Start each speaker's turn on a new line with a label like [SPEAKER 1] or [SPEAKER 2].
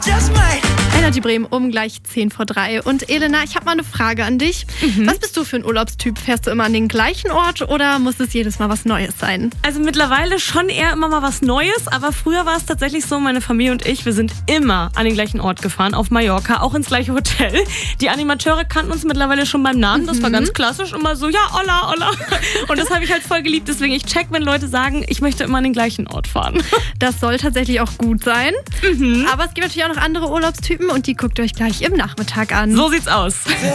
[SPEAKER 1] Energy Bremen um gleich 2:50. Und Elena, ich habe mal eine Frage an dich. Was bist du für ein Urlaubstyp? Fährst du immer an den gleichen Ort oder muss es jedes Mal was Neues sein?
[SPEAKER 2] Also mittlerweile schon eher immer mal was Neues, aber früher war es tatsächlich so, meine Familie und ich, wir sind immer an den gleichen Ort gefahren, auf Mallorca, auch ins gleiche Hotel. Die Animateure kannten uns mittlerweile schon beim Namen, das war ganz klassisch, immer so, ja, Olla, Olla. Und das habe ich halt voll geliebt, deswegen ich check, wenn Leute sagen, ich möchte immer an den gleichen Ort fahren.
[SPEAKER 1] Das soll tatsächlich auch gut sein. Aber es gibt natürlich auch noch andere Urlaubstypen und die guckt ihr euch gleich im Nachmittag an.
[SPEAKER 2] So sieht's aus.